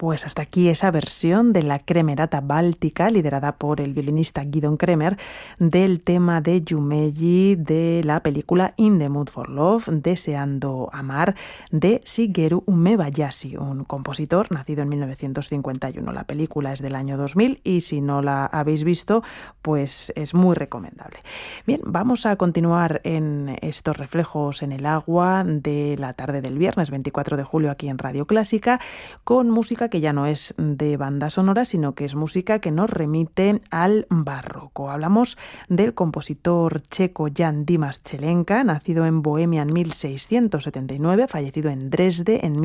Pues hasta aquí esa versión de la Cremerata Báltica, liderada por el violinista Gidon Kremer, del tema de Yumeji de la película In the Mood for Love, Deseando Amar, de Shigeru Umebayashi, un compositor nacido en 1951. La película es del año 2000 y si no la habéis visto, pues es muy recomendable. Bien, vamos a continuar en estos reflejos en el agua de la tarde del viernes 24 de julio aquí en Radio Clásica, con música que ya no es de banda sonora, sino que es música que nos remite al barroco. Hablamos del compositor checo Jan Dimas Celenka, nacido en Bohemia en 1679, fallecido en Dresde en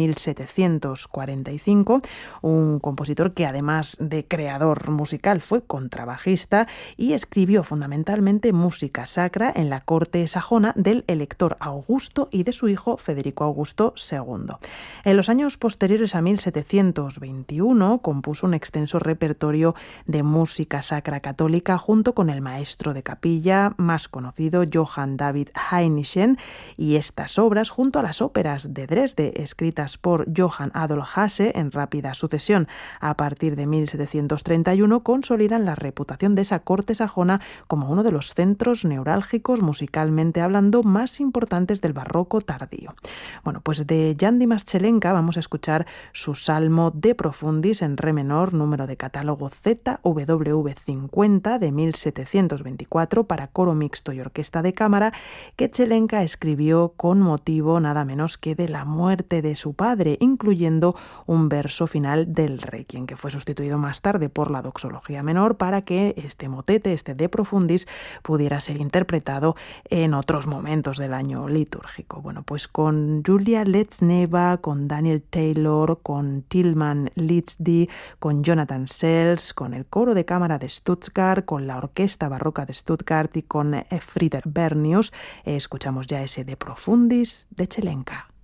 1745, un compositor que además de creador musical fue contrabajista y escribió fundamentalmente música sacra en la corte sajona del elector Augusto y de su hijo Federico Augusto II. En los años posteriores a 1721 compuso un extenso repertorio de música sacra católica junto con el maestro de capilla más conocido Johann David Heinichen, y estas obras, junto a las óperas de Dresde escritas por Johann Adolf Hasse en rápida sucesión a partir de 1731, consolidan la reputación de esa corte sajona como uno de los centros neurálgicos musicalmente hablando más importantes del barroco tardío. Bueno, pues de Jan Dimas Celenka vamos a escuchar su Salmo de Profundis en re menor, número de catálogo ZWV 50 de 1724 para coro mixto y orquesta de cámara, que Celenka escribió con motivo nada menos que de la muerte de su padre, incluyendo un verso final del Requiem, que fue sustituido más tarde por la doxología menor para que este motete, este de Profundis, pudiera ser interpretado en otros momentos del año litúrgico. Bueno, pues con Julia Letzneva, con Daniel Taylor, con Tilman Litzdy, con Jonathan Sells, con el coro de cámara de Stuttgart, con la orquesta barroca de Stuttgart y con Frieder Bernius, escuchamos ya ese de Profundis de Celenka.